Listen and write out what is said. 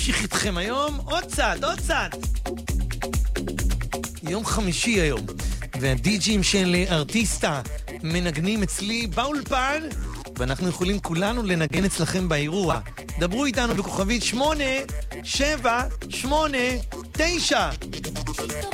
נמשיך איתכם היום עוד צעד. יום חמישי היום, והדיג'ים של ארטיסטה מנגנים אצלי באולפן, ואנחנו יכולים כולנו לנגן אצלכם באירוע. דברו איתנו בכוכבית 8789.